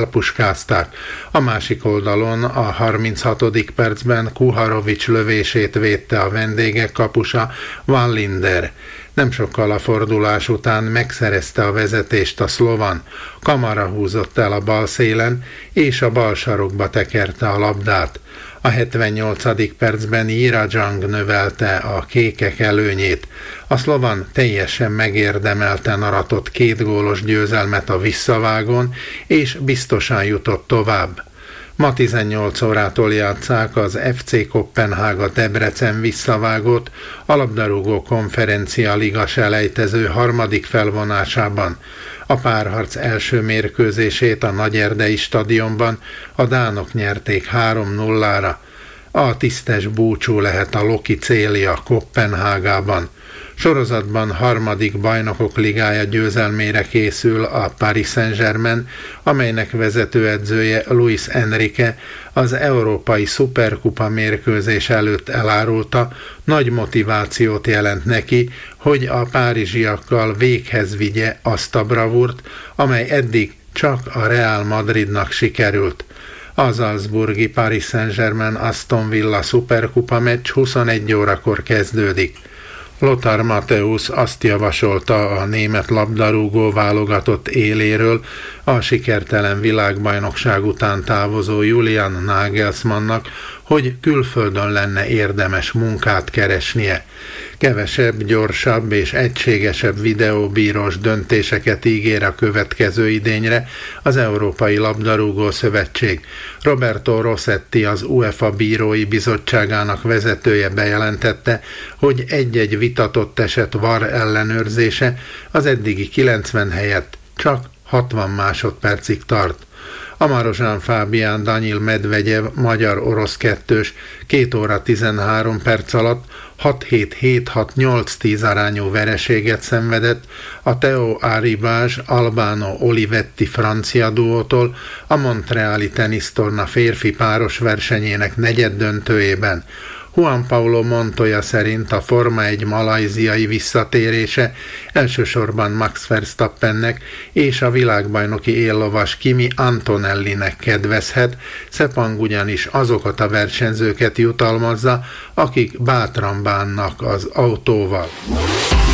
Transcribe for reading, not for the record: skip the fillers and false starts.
elpuskázták. A másik oldalon a 36. percben Kuharovics lövését védte a vendégek kapusa, Van Linder. Nem sokkal a fordulás után megszerezte a vezetést a szlovan. Kamara húzott el a bal szélen, és a bal sarokba tekerte a labdát. A 78. percben Jirajang növelte a kékek előnyét. A szlovan teljesen megérdemelten aratott 2 gólos győzelmet a visszavágón, és biztosan jutott tovább. Ma 18 órától játsszák az FC Koppenhága Debrecen visszavágót a labdarúgó konferencia liga selejtező 3. felvonásában. A párharc első mérkőzését a Nagyerdei stadionban a dánok nyerték 3-0-ra. A tisztes búcsú lehet a Loki célja Koppenhágában. Sorozatban 3. bajnokok ligája győzelmére készül a Paris Saint-Germain, amelynek vezetőedzője Luis Enrique az Európai Szuperkupa mérkőzés előtt elárulta, nagy motivációt jelent neki, hogy a párizsiakkal véghez vigye azt a bravúrt, amely eddig csak a Real Madridnak sikerült. A salzburgi Paris Saint-Germain Aston Villa Szuperkupa meccs 21 órakor kezdődik. Lothar Matthäus azt javasolta a német labdarúgó válogatott éléről a sikertelen világbajnokság után távozó Julian Nagelsmannnak, hogy külföldön lenne érdemes munkát keresnie. Kevesebb, gyorsabb és egységesebb videóbírós döntéseket ígér a következő idényre az Európai Labdarúgó Szövetség. Roberto Rossetti, az UEFA Bírói Bizottságának vezetője bejelentette, hogy egy-egy vitatott eset VAR ellenőrzése az eddigi 90 helyett csak 60 másodpercig tart. A Marozsán Fábián Daniil Medvegyev magyar-orosz kettős 2 óra 13 perc alatt 6-7-7-6-8-10 arányú vereséget szenvedett a Theo Arribas Albano Olivetti francia duótól a montreali tenisztorna férfi páros versenyének negyeddöntőjében. Juan Paulo Montoya szerint a Forma 1 malajziai visszatérése elsősorban Max Verstappennek és a világbajnoki éllovas Kimi Antonellinek kedvezhet, Sepang ugyanis azokat a versenyzőket jutalmazza, akik bátran bánnak az autóval.